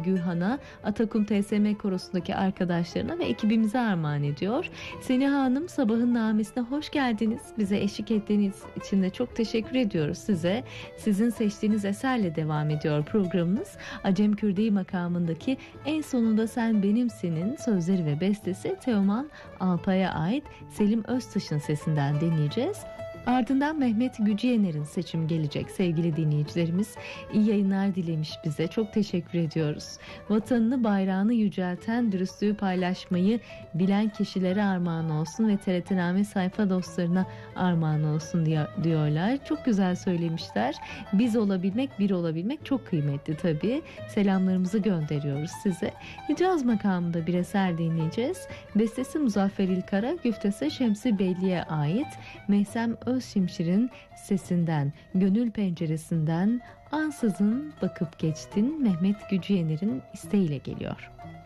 Gülhan'a, Atakum TSM Korosu'ndaki arkadaşlarına ve ekibimize armağan ediyor. Seniha Hanım, sabahın namesine hoş geldiniz. Bize eşlik ettiğiniz için de çok teşekkür ediyoruz size. Sizin seçtiğiniz eserle devam ediyor programımız. Acem Kürdeği makamındaki En Sonunda Sen Benimsin'in sözleri ve bestesi Teoman Alpay'a ait, Selim Öztaş'ın sesinden dinleyeceğiz. Ardından Mehmet Gücüyener'in seçimi gelecek sevgili dinleyicilerimiz. İyi yayınlar dilemiş bize. Çok teşekkür ediyoruz. Vatanını, bayrağını yücelten, dürüstlüğü paylaşmayı bilen kişilere armağan olsun ve TRT-Name sayfa dostlarına armağan olsun diyorlar. Çok güzel söylemişler. Biz olabilmek, bir olabilmek çok kıymetli tabii. Selamlarımızı gönderiyoruz size. Hicaz makamında bir eser dinleyeceğiz. Bestesi Muzaffer İlkara, güftesi Şemsi Belli'ye ait. Mehsem Özşimşir'in sesinden, gönül penceresinden ansızın bakıp geçtin, Mehmet Gücüyener'in isteğiyle geliyor.